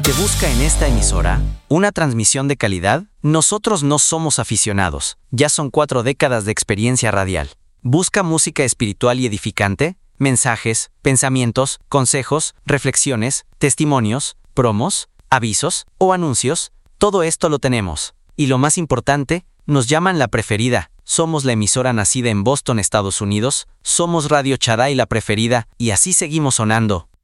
¿Te busca en esta emisora? ¿Una transmisión de calidad? Nosotros no somos aficionados, ya son 4 décadas de experiencia radial. ¿Busca música espiritual y edificante? Mensajes, pensamientos, consejos, reflexiones, testimonios, promos, avisos o anuncios, todo esto lo tenemos. Y lo más importante, nos llaman la preferida. Somos la emisora nacida en Boston, Estados Unidos, somos Radio Shaddai la preferida, y así seguimos sonando.